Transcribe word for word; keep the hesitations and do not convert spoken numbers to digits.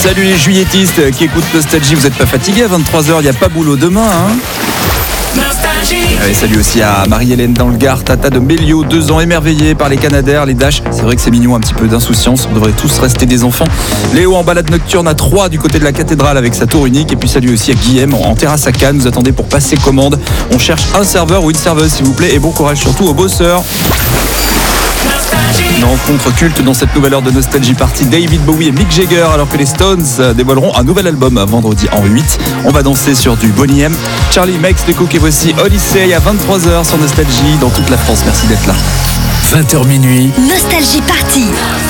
Salut les juilletistes qui écoutent Nostalgie, vous n'êtes pas fatigués à vingt-trois heures, il n'y a pas boulot demain hein. Allez, salut aussi à Marie-Hélène dans le Gard, Tata de Mélio, deux ans émerveillée par les Canadaires, les Dash. C'est vrai que c'est mignon, un petit peu d'insouciance, on devrait tous rester des enfants. Léo en balade nocturne à Troyes du côté de la cathédrale avec sa tour unique. Et puis salut aussi à Guillaume en terrasse à Cannes, nous attendez pour passer commande. On cherche un serveur ou une serveuse s'il vous plaît et bon courage surtout aux bosseurs. Une rencontre culte dans cette nouvelle heure de Nostalgie Party, David Bowie et Mick Jagger, alors que les Stones dévoileront un nouvel album vendredi en huit. On va danser sur du Boney M. Charlie Makes the Cook et voici Odyssey à vingt-trois heures sur Nostalgie dans toute la France. Merci d'être là. vingt heures minuit. Nostalgie Party.